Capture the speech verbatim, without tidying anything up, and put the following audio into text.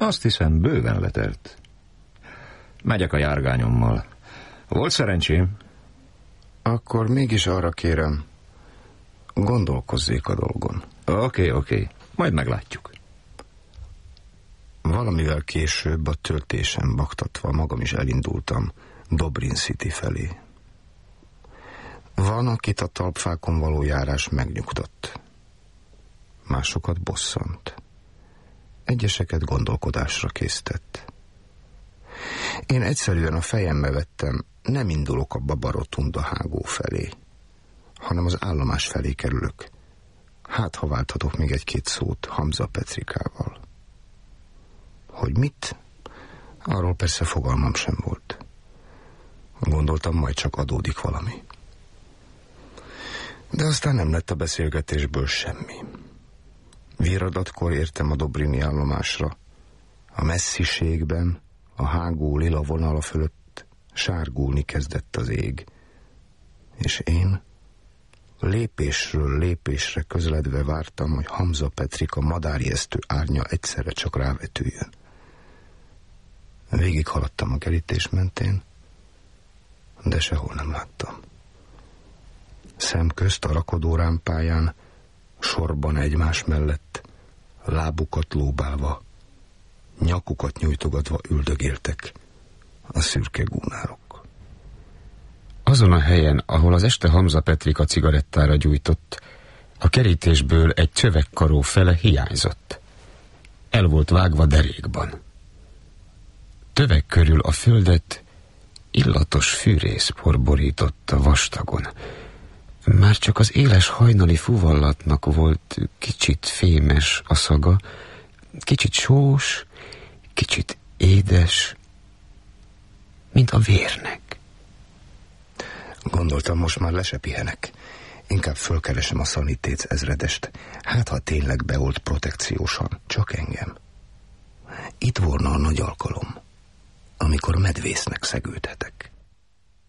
Azt hiszem, bőven letelt. Megyek a járgányommal. Volt szerencsém? Akkor mégis arra kérem, gondolkozzék a dolgon. Oké, okay, oké. Okay. Majd meglátjuk. Valamivel később a töltésen baktatva magam is elindultam Dobrin City felé. Van, akit a talpfákon való járás megnyugtott. Másokat bosszant. Egyeseket gondolkodásra késztett. Én egyszerűen a fejembe vettem, nem indulok a Babarotunda hágó felé, hanem az állomás felé kerülök. Hát, ha válthatok még egy-két szót Hamza Petrikával. Hogy mit? Arról persze fogalmam sem volt. Gondoltam, majd csak adódik valami. De aztán nem lett a beszélgetésből semmi. Viradatkor értem a Dobrini állomásra. A messziségben, a hágó lila vonala fölött sárgulni kezdett az ég. És én lépésről lépésre közeledve vártam, hogy Hamza Petrika madárjesztő árnya egyszerre csak rávetüljön. Végig haladtam a kerítés mentén, de sehol nem láttam. Szemközt a rakodórámpáján, sorban egymás mellett, lábukat lóbálva, nyakukat nyújtogatva üldögéltek a szürke gúnárok. Azon a helyen, ahol az este Hamza Petrika cigarettára gyújtott, a kerítésből egy csövekkaró fele hiányzott. El volt vágva derékban. Tövek körül a földet illatos fűrészpor borította vastagon. Már csak az éles hajnali fuvallatnak volt kicsit fémes a szaga, kicsit sós, kicsit édes, mint a vérnek. Gondoltam, most már le se pihenek. Inkább fölkeresem a szanitéc ezredest. Hát, ha tényleg beolt protekciósan, csak engem. Itt volna a nagy alkalom, amikor medvésznek szegődhetek.